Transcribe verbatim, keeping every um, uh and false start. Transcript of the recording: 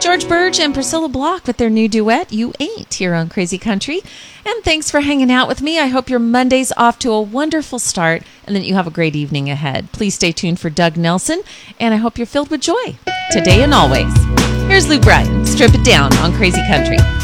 George Burge and Priscilla Block with their new duet, You Ain't, here on Crazy Country. And thanks for hanging out with me. I hope your Monday's off to a wonderful start and that you have a great evening ahead. Please stay tuned for Doug Nelson, and I hope you're filled with joy today and always. Here's Lou Bryan, Strip It Down on Crazy Country.